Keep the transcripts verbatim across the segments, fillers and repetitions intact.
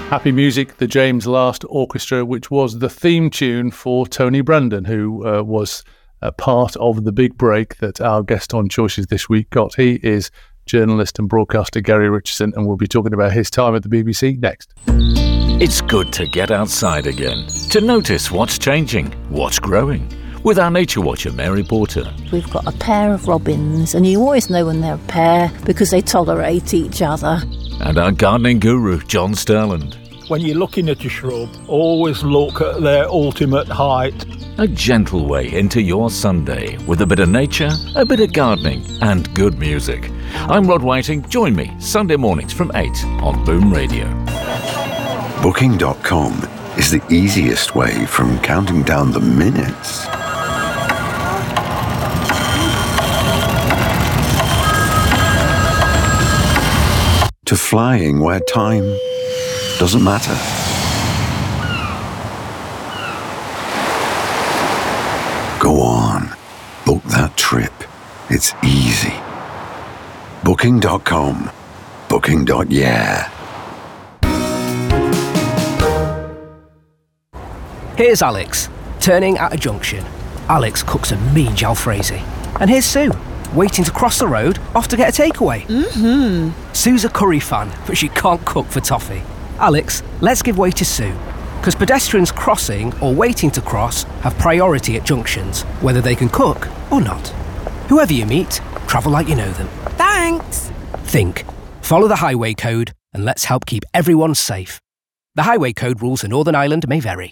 Happy Music, the James Last Orchestra, which was the theme tune for Tony Brandon, who uh, was a part of the big break that our guest on Choices this week got. He is journalist and broadcaster Gary Richardson, and we'll be talking about his time at the B B C next. It's good to get outside again, to notice what's changing, what's growing. With our nature watcher, Mary Porter. We've got a pair of robins, and you always know when they're a pair because they tolerate each other. And our gardening guru, John Sterland. When you're looking at a shrub, always look at their ultimate height. A gentle way into your Sunday with a bit of nature, a bit of gardening and good music. I'm Rod Whiting. Join me Sunday mornings from eight on Boom Radio. Booking dot com is the easiest way from counting down the minutes to flying where time doesn't matter. Go on, book that trip. It's easy. Booking dot com. Booking. Yeah. Here's Alex, turning at a junction. Alex cooks a mean jalfrezi. And here's Sue, waiting to cross the road, off to get a takeaway. Mm-hmm. Sue's a curry fan, but she can't cook for toffee. Alex, let's give way to Sue, because pedestrians crossing or waiting to cross have priority at junctions, whether they can cook or not. Whoever you meet, travel like you know them. Thanks. Think, follow the highway code, and let's help keep everyone safe. The highway code rules in Northern Ireland may vary.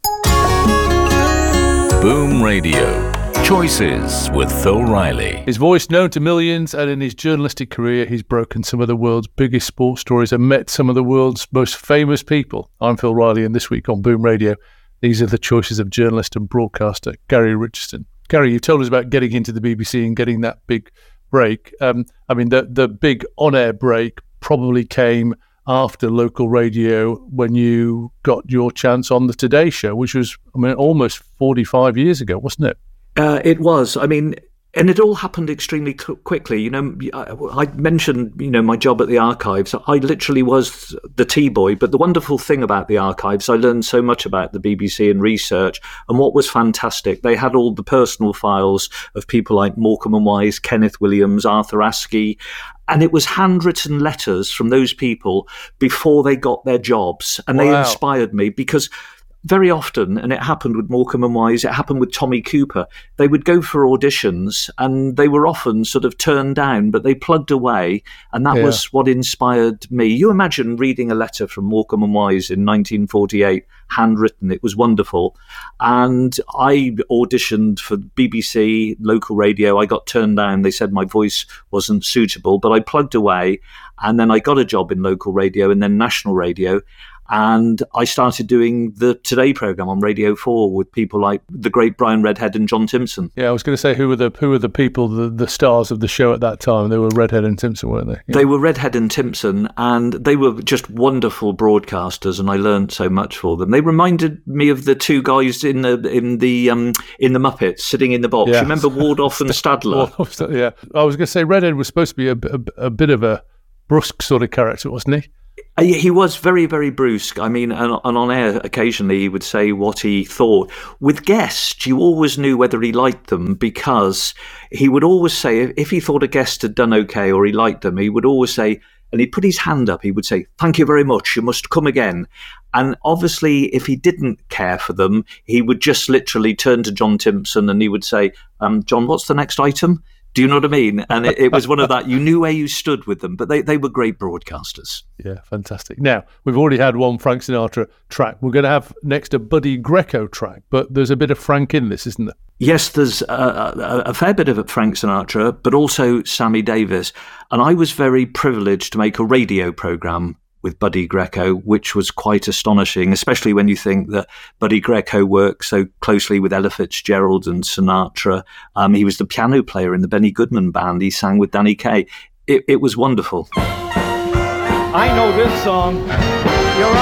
Boom Radio. Choices with Phil Riley. His voice known to millions, and in his journalistic career he's broken some of the world's biggest sports stories and met some of the world's most famous people. I'm Phil Riley, and this week on Boom Radio, these are the choices of journalist and broadcaster Gary Richardson. Gary, you told us about getting into the B B C and getting that big break. Um, I mean, the, the big on-air break probably came after local radio when you got your chance on the Today Show, which was, I mean, almost forty-five years ago, wasn't it? Uh, it was. I mean, and it all happened extremely t- quickly. You know, I, I mentioned, you know, my job at the Archives. I literally was the T-boy. But the wonderful thing about the Archives, I learned so much about the B B C and research. And what was fantastic, they had all the personal files of people like Morecambe and Wise, Kenneth Williams, Arthur Askey. And it was handwritten letters from those people before they got their jobs. And they Wow. inspired me because very often, and it happened with Morecambe and Wise, it happened with Tommy Cooper, they would go for auditions and they were often sort of turned down, but they plugged away, and that Yeah. was what inspired me. You imagine reading a letter from Morecambe and Wise in nineteen forty-eight, handwritten. It was wonderful. And I auditioned for B B C, local radio. I got turned down. They said my voice wasn't suitable, but I plugged away, and then I got a job in local radio and then national radio. And I started doing the Today programme on Radio four with people like the great Brian Redhead and John Timpson. Yeah, I was going to say, who were the who were the people, the, the stars of the show at that time? They were Redhead and Timpson, weren't they? Yeah. They were Redhead and Timpson, and they were just wonderful broadcasters, and I learned so much for them. They reminded me of the two guys in the in the um, in the Muppets sitting in the box. Yeah. You remember Wardorf and Stadler? Wardorf, yeah, I was going to say Redhead was supposed to be a, a, a bit of a brusque sort of character, wasn't he? He was very, very brusque. I mean, and, and on air, occasionally he would say what he thought. With guests, you always knew whether he liked them because he would always say, if he thought a guest had done okay or he liked them, he would always say, and he'd put his hand up, he would say, "Thank you very much, you must come again." And obviously, if he didn't care for them, he would just literally turn to John Timpson and he would say, um, "John, what's the next item?" Do you know what I mean? And it, it was one of that, you knew where you stood with them, but they, they were great broadcasters. Yeah, fantastic. Now, we've already had one Frank Sinatra track. We're going to have next a Buddy Greco track, but there's a bit of Frank in this, isn't there? Yes, there's a, a, a fair bit of it, Frank Sinatra, but also Sammy Davis. And I was very privileged to make a radio programme with Buddy Greco, which was quite astonishing, especially when you think that Buddy Greco worked so closely with Ella Fitzgerald and Sinatra. Um, he was the piano player in the Benny Goodman band. He sang with Danny Kaye. It, it was wonderful. I know this song. You're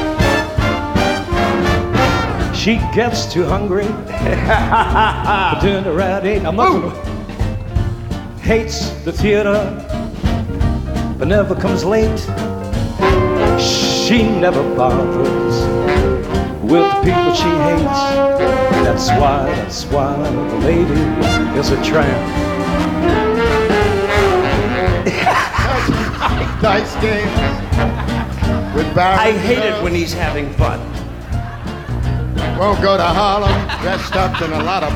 on. She gets too hungry for dinner at eight. I'm not gonna... Hates the theater, but never comes late. She she never bothers with the people she hates. That's why, that's why the lady is a tramp. Dice games with Barry. I hate it when he's having fun. Won't go to Harlem dressed up in a lot of